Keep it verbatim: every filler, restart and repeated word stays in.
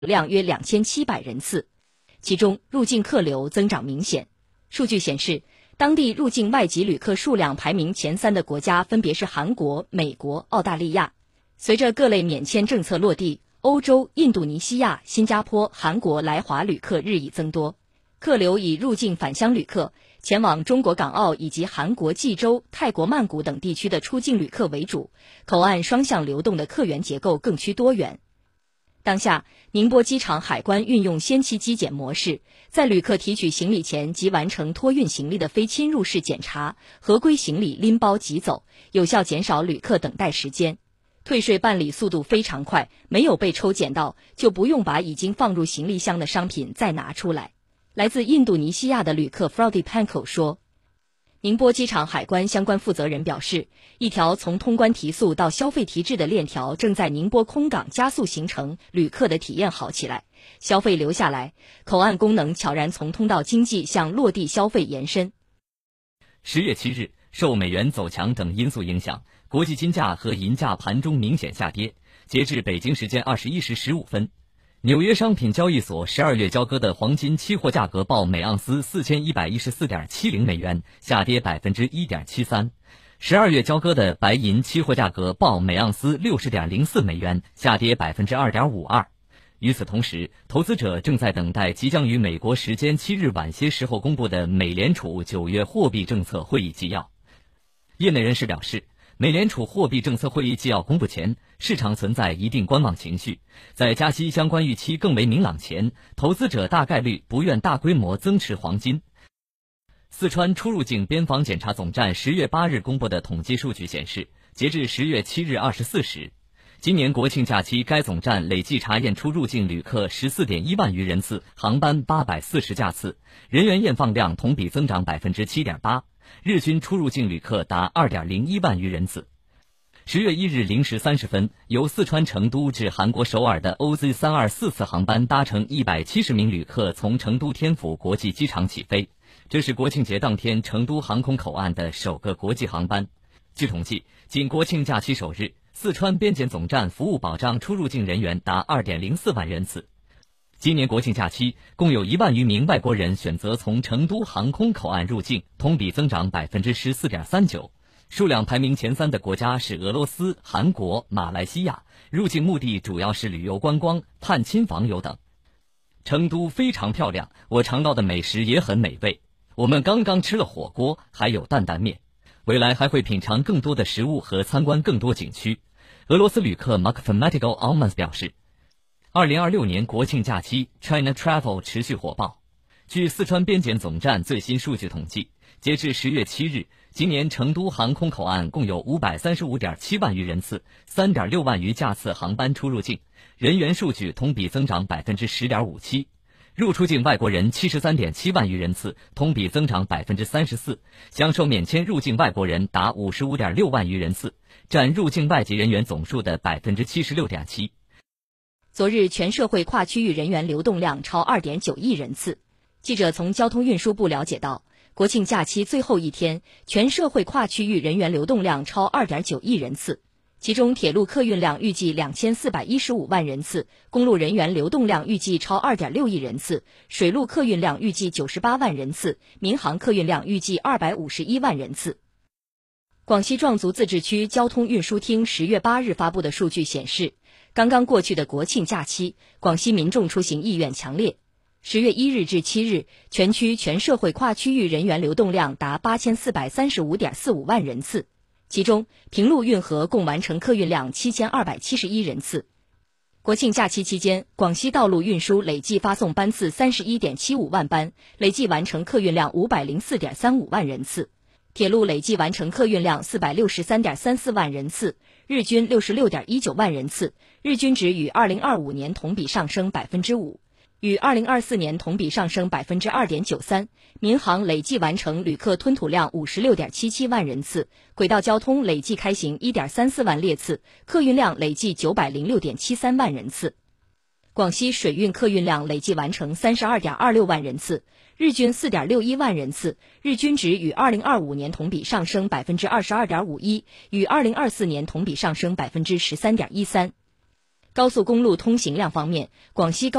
量约两千七百人次，其中入境客流增长明显。数据显示，当地入境外籍旅客数量排名前三的国家分别是韩国、美国、澳大利亚。随着各类免签政策落地，欧洲、印度尼西亚、新加坡、韩国来华旅客日益增多，客流以入境返乡旅客、前往中国港澳以及韩国济州、泰国曼谷等地区的出境旅客为主，口岸双向流动的客源结构更趋多元。当下，宁波机场海关运用先期机检模式，在旅客提取行李前即完成托运行李的非侵入式检查，合规行李拎包即走，有效减少旅客等待时间。退税办理速度非常快，没有被抽检到，就不用把已经放入行李箱的商品再拿出来。来自印度尼西亚的旅客 Frody Panko 说，宁波机场海关相关负责人表示，一条从通关提速到消费提质的链条正在宁波空港加速形成，旅客的体验好起来，消费留下来，口岸功能悄然从通道经济向落地消费延伸。 十月七日，受美元走强等因素影响，国际金价和银价盘中明显下跌。截至北京时间二十一时十五分，纽约商品交易所十二月交割的黄金期货价格报每盎司四千一百一十四点七零美元，下跌百分之一点七三。十二月交割的白银期货价格报每盎司六十点零四美元，下跌百分之二点五二。与此同时，投资者正在等待即将于美国时间七日晚些时候公布的美联储九月货币政策会议纪要。业内人士表示，美联储货币政策会议纪要公布前，市场存在一定观望情绪，在加息相关预期更为明朗前，投资者大概率不愿大规模增持黄金。四川出入境边防检查总站十月八日公布的统计数据显示，截至十月七日二十四时，今年国庆假期该总站累计查验出入境旅客 十四点一万余人次，航班八百四十架次，人员验放量同比增长 百分之七点八， 日均出入境旅客达 二点零一万余人次。十月一日零时三十分，由四川成都至韩国首尔的 O Z 三二四 次航班搭乘一百七十名旅客从成都天府国际机场起飞，这是国庆节当天成都航空口岸的首个国际航班。据统计，仅国庆假期首日，四川边检总站服务保障出入境人员达 二点零四万人次。今年国庆假期，共有一万余名外国人选择从成都航空口岸入境，同比增长 百分之十四点三九。数量排名前三的国家是俄罗斯、韩国、马来西亚，入境目的主要是旅游观光、探亲访友等。成都非常漂亮，我尝到的美食也很美味。我们刚刚吃了火锅，还有担担面。未来还会品尝更多的食物和参观更多景区。俄罗斯旅客 Mathematical Almans 表示，二零二六年国庆假期 China Travel 持续火爆。据四川边检总站最新数据统计，截至十月七日，今年成都航空口岸共有 五百三十五点七万余人次 三点六万余架次航班出入境，人员数据同比增长 百分之十点五七。入出境外国人 七十三点七万余人次，同比增长 百分之三十四， 享受免签入境外国人达 五十五点六万余人次，占入境外籍人员总数的 百分之七十六点七。 昨日全社会跨区域人员流动量超 二点九亿人次。记者从交通运输部了解到，国庆假期最后一天，全社会跨区域人员流动量超 二点九亿人次。其中铁路客运量预计两千四百一十五万人次，公路人员流动量预计超 二点六亿人次，水路客运量预计九十八万人次，民航客运量预计二百五十一万人次。广西壮族自治区交通运输厅十月八日发布的数据显示，刚刚过去的国庆假期，广西民众出行意愿强烈。十月一日至七日，全区全社会跨区域人员流动量达 八千四百三十五点四五万人次。其中，平陆运河共完成客运量七千二百七十一人次。国庆假期期间，广西道路运输累计发送班次 三十一点七五万班，累计完成客运量 五百零四点三五万人次。铁路累计完成客运量 四百六十三点三四万人次，日均 六十六点一九万人次，日均值与二零二五年同比上升 百分之五。与二零二四年同比上升 百分之二点九三， 民航累计完成旅客吞吐量 五十六点七七万人次，轨道交通累计开行 一点三四万列次，客运量累计 九百零六点七三万人次。广西水运客运量累计完成 三十二点二六万人次，日均 四点六一万人次，日均值与二零二五年同比上升 百分之二十二点五一， 与二零二四年同比上升 百分之十三点一三。 高速公路通行量方面，广西高